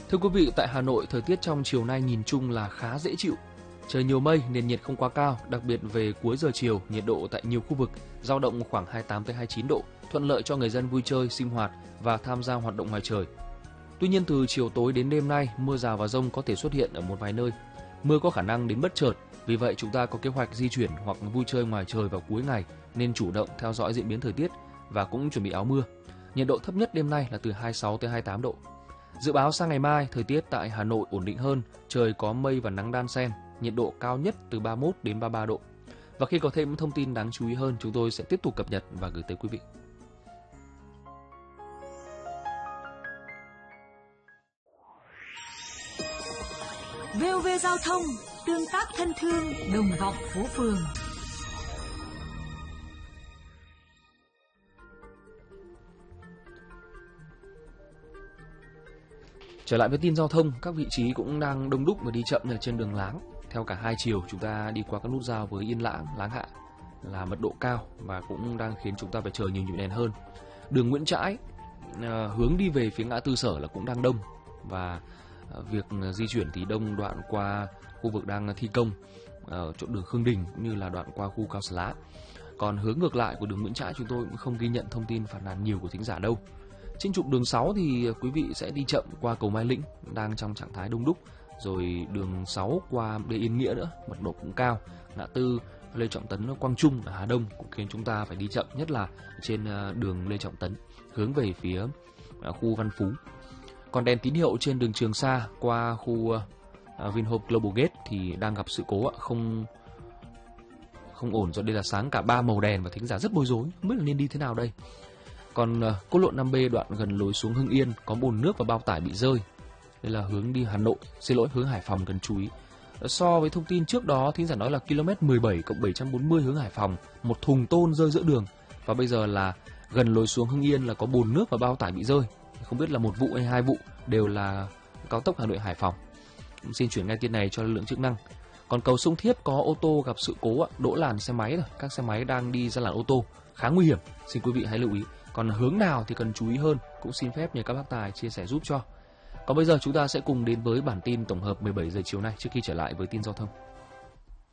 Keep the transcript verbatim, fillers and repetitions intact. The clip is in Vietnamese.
Thưa quý vị, tại Hà Nội, thời tiết trong chiều nay nhìn chung là khá dễ chịu. Trời nhiều mây, nền nhiệt không quá cao, đặc biệt về cuối giờ chiều, nhiệt độ tại nhiều khu vực dao động khoảng hai mươi tám tới hai mươi chín độ, thuận lợi cho người dân vui chơi, sinh hoạt và tham gia hoạt động ngoài trời. Tuy nhiên từ chiều tối đến đêm nay, mưa rào và dông có thể xuất hiện ở một vài nơi. Mưa có khả năng đến bất chợt, vì vậy chúng ta có kế hoạch di chuyển hoặc vui chơi ngoài trời vào cuối ngày nên chủ động theo dõi diễn biến thời tiết và cũng chuẩn bị áo mưa. Nhiệt độ thấp nhất đêm nay là từ hai mươi sáu tới hai mươi tám độ. Dự báo sang ngày mai, thời tiết tại Hà Nội ổn định hơn, trời có mây và nắng đan xen, nhiệt độ cao nhất từ ba mươi mốt đến ba mươi ba độ. Và khi có thêm thông tin đáng chú ý hơn, chúng tôi sẽ tiếp tục cập nhật và gửi tới quý vị. vê o vê Giao thông, tương tác thân thương, đồng vọng phố phường. Trở lại với tin giao thông, các vị trí cũng đang đông đúc và đi chậm ở trên đường Láng. Theo cả hai chiều, chúng ta đi qua các nút giao với Yên Lãng, Láng Hạ là mật độ cao và cũng đang khiến chúng ta phải chờ nhiều nhịp đèn hơn. Đường Nguyễn Trãi à, hướng đi về phía ngã tư Sở là cũng đang đông và à, việc di chuyển thì đông đoạn qua khu vực đang thi công ở chỗ đường Khương Đình cũng như là đoạn qua khu Cao Xá Lá. Còn hướng ngược lại của đường Nguyễn Trãi chúng tôi cũng không ghi nhận thông tin phản ánh nhiều của thính giả đâu. Trên trục đường sáu thì quý vị sẽ đi chậm qua cầu Mai Lĩnh đang trong trạng thái đông đúc, rồi đường sáu qua Đê Yên Nghĩa nữa, mật độ cũng cao. Ngã tư Lê Trọng Tấn Quang Trung ở Hà Đông cũng khiến chúng ta phải đi chậm, nhất là trên đường Lê Trọng Tấn hướng về phía khu Văn Phú. Còn đèn tín hiệu trên đường Trường Sa qua khu Vinhome Global Gate thì đang gặp sự cố không không ổn, do đây là sáng cả ba màu đèn và thính giả rất bối rối, không biết là nên đi thế nào đây. Còn uh, quốc lộ năm B đoạn gần lối xuống Hưng Yên có bồn nước và bao tải bị rơi. Đây là hướng đi Hà Nội, xin lỗi, hướng Hải Phòng cần chú ý. So với thông tin trước đó, thính giả nói là km mười bảy cộng bảy trăm bốn mươi hướng Hải Phòng, một thùng tôn rơi giữa đường. Và bây giờ là gần lối xuống Hưng Yên là có bồn nước và bao tải bị rơi. Không biết là một vụ hay hai vụ, đều là cao tốc Hà Nội Hải Phòng. Xin chuyển ngay tin này cho lực lượng chức năng. Còn cầu Sông Thiếp có ô tô gặp sự cố đỗ làn xe máy rồi, các xe máy đang đi ra làn ô tô, khá nguy hiểm, xin quý vị hãy lưu ý. Còn hướng nào thì cần chú ý hơn, cũng xin phép nhờ các bác tài chia sẻ giúp cho. Còn bây giờ chúng ta sẽ cùng đến với bản tin tổng hợp mười bảy giờ chiều nay trước khi trở lại với tin giao thông.